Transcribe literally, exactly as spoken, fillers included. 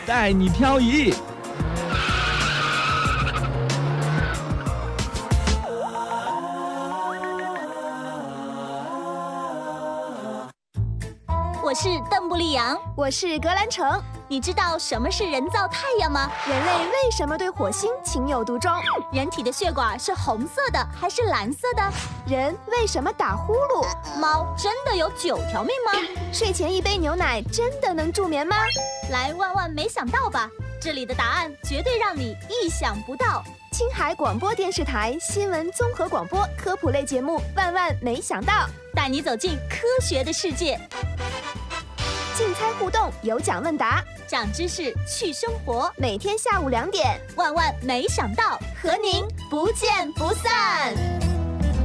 带你漂移。 我是邓布利扬， 我是格兰城。 你知道什么是人造太阳吗？ 人类为什么对火星情有独钟？ 人体的血管是红色的还是蓝色的？ 人为什么打呼噜？ 猫真的有九条命吗？ 睡前一杯牛奶真的能助眠吗？ 来万万没想到吧，这里的答案绝对让你意想不到。 青海广播电视台新闻综合广播科普类节目《万万没想到》， 带你走进科学的世界。 竞猜互动，有奖问答， 长知识，去生活。 每天下午两点， 万万没想到，和您不见不散。